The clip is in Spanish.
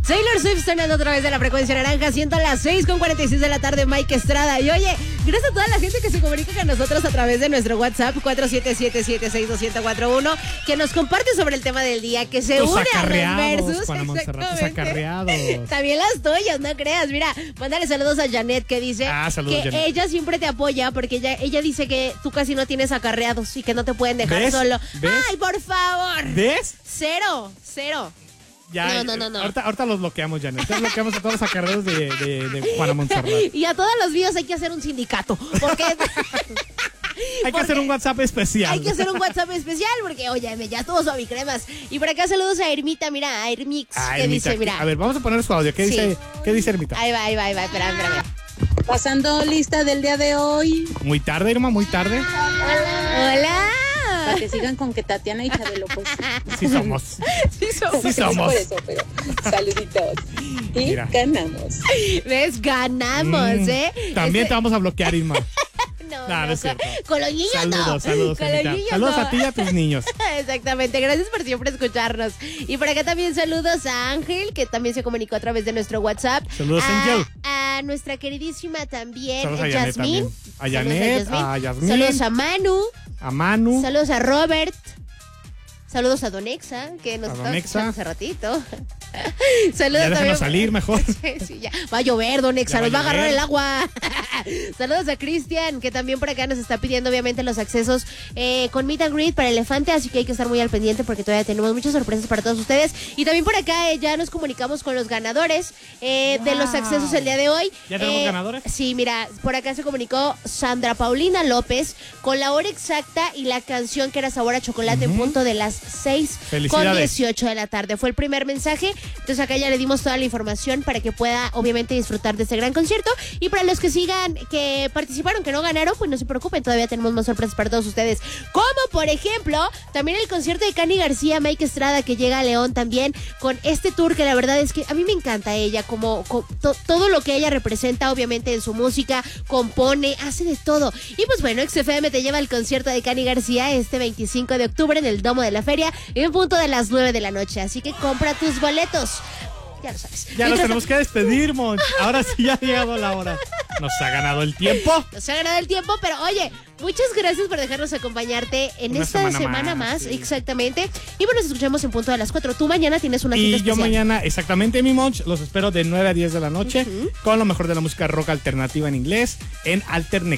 Taylor Swift sonando otra vez de la frecuencia naranja, siendo las 6:46 de la tarde, Mike Estrada. Y oye, gracias a toda la gente que se comunica con nosotros a través de nuestro WhatsApp 4777621041, que nos comparte sobre el tema del día, que se une a los versus. Juana Montserrat, tus acarreados. También las tuyas, no creas. Mira, mándale saludos a Janet, que dice saludos, que Janet. ella siempre te apoya porque ella dice que tú casi no tienes acarreados y que no te pueden dejar solo. ¿Ves? Ay, por favor. ¿Ves? Cero. Ya, No. Ahorita los bloqueamos, Janet. Ahorita bloqueamos a todos los acarreados de Juana Montserrat. Y a todos los videos hay que hacer un sindicato. Porque Hay que hacer un WhatsApp especial. Hay que hacer un WhatsApp especial porque, oye, ya estuvo suavicremas. Y por acá saludos a Ermita, mira, a Ermix, que Ermita, dice, mira. A ver, vamos a poner su audio. ¿Qué dice Ermita? Ahí va, espérame. Pasando lista del día de hoy. Muy tarde, Irma, muy tarde. Hola. Para que sigan con que Tatiana y Chabelo, pues. Sí somos. Sí somos. Por eso, pero saluditos. Y Mira. ganamos. ¿Ves? Ganamos, También te vamos a bloquear, Irma. No, es cierto. Con los niños Saludos, Con los Ermita. niños Saludos a ti y a tus niños. Exactamente, gracias por siempre escucharnos. Y por acá también saludos a Ángel, que también se comunicó a través de nuestro WhatsApp. Saludos, Ángel. A nuestra queridísima también, Saludos a Janet Yasmín. también. A Janet, a Yasmín. Saludos a Manu. A Manu. Saludos a Robert. Saludos a Donexa, que nos A está Donexa. escuchando hace ratito. Saludos Ya déjanos también. salir mejor. Sí, ya. Va a llover, Donexa, Ya va nos va a a agarrar llover. el agua. Saludos a Cristian, que también por acá nos está pidiendo obviamente los accesos con Meet and Greet para Elefante, así que hay que estar muy al pendiente porque todavía tenemos muchas sorpresas para todos ustedes. Y también por acá ya nos comunicamos con los ganadores de los accesos el día de hoy. ¿Ya tenemos ganadores? Sí, mira, por acá se comunicó Sandra Paulina López con la hora exacta y la canción que era Sabor a Chocolate en punto de las 6:18 de la tarde. Fue el primer mensaje, entonces acá ya le dimos toda la información para que pueda obviamente disfrutar de este gran concierto. Y para los que sigan, que participaron, que no ganaron, pues no se preocupen, todavía tenemos más sorpresas para todos ustedes. Como por ejemplo, también el concierto de Cani García, Mike Estrada, que llega a León también, con este tour que la verdad es que a mí me encanta ella, como todo lo que ella representa obviamente en su música, compone, hace de todo. Y pues bueno, XFM te lleva al concierto de Cani García este 25 de octubre en el Domo de la Feria, en punto de las 9 de la noche, así que compra tus boletos. Ya lo sabes. Ya nos tenemos que despedir, Monch. Ahora sí ya ha llegado la hora. Nos ha ganado el tiempo. Nos ha ganado el tiempo, pero oye, muchas gracias por dejarnos acompañarte en Una esta semana más, sí. exactamente. Y bueno, nos escuchamos en punto de las 4. Tú mañana tienes una cita Y especial. yo mañana, exactamente, mi Monch, los espero de 9 a 10 de la noche con lo mejor de la música rock alternativa en inglés en Alternex.